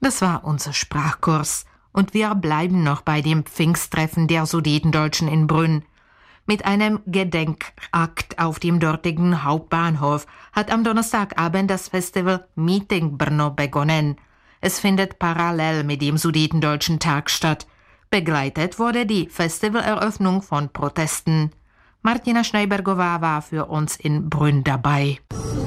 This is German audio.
Das war unser Sprachkurs. Und wir bleiben noch bei dem Pfingsttreffen der Sudetendeutschen in Brünn. Mit einem Gedenkakt auf dem dortigen Hauptbahnhof hat am Donnerstagabend das Festival Meeting Brno begonnen. Es findet parallel mit dem Sudetendeutschen Tag statt. Begleitet wurde die Festivaleröffnung von Protesten. Martina Schneibergová war für uns in Brünn dabei.